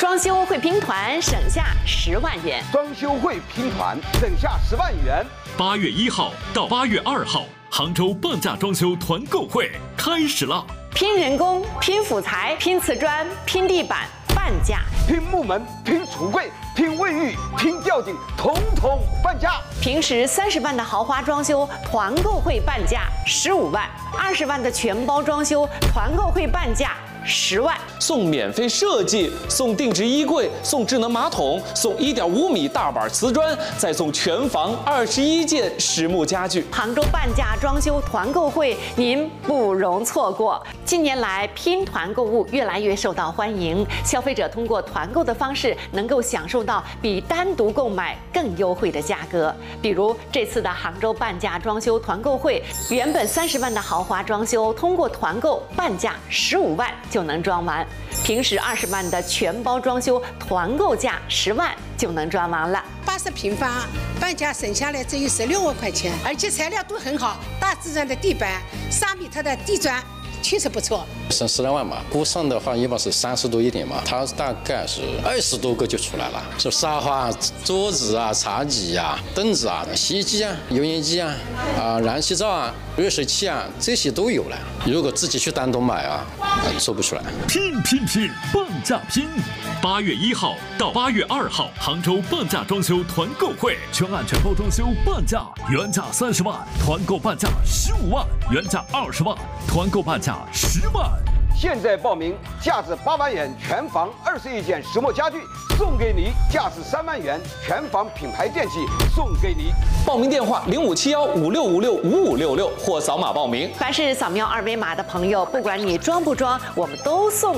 装修会拼团省下10万元。 装修会拼团省下10万元。 8月1号到8月2号，杭州半价装修团购会开始了。 拼人工、拼辅材、拼瓷砖、拼地板，半价； 拼木门、拼橱柜、拼卫浴、拼吊顶，统统半价。 平时30万的豪华装修团购会半价15万，20万的全包装修团购会半价10万， 送免费设计，送定制衣柜，送智能马桶，送1.5米大板瓷砖，再送全房21件实木家具。 杭州半价装修团购会您不容错过。近年来，拼团购物越来越受到欢迎，消费者通过团购的方式，能够享受到比单独购买更优惠的价格。比如这次的杭州半价装修团购会，原本30万的豪华装修，通过团购半价15万就能装完；平时20万的全包装修，团购价10万就能装完了。 80平方，半价省下来只有16万块钱，而且材料都很好，大自然的地板，3米特的地砖。确实不错， 省10来万嘛。估算的话，一般是30多一点嘛，它大概是20多个就出来了。是沙发、桌子啊、茶几啊、凳子啊、洗衣机啊、油烟机啊、燃气灶啊、热水器啊，这些都有了。如果自己去单独买啊，做不出来。 拼，半价拼！8月1号到8月2号，杭州半价装修团购会，全案全包装修半价，原价30万，团购半价15万，原价20万，团购半价10万。 现在报名，价值8万元全房21件实木家具送给你，价值3万元全房品牌电器送给你。 报名电话057156565566或扫码报名。 凡是扫描2维码的朋友，不管你装不装，我们都送